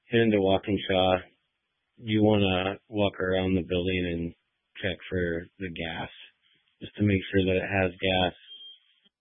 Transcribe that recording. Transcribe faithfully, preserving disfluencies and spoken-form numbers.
head into Walkinshaw, you want to walk around the building and check for the gas, just to make sure that it has gas.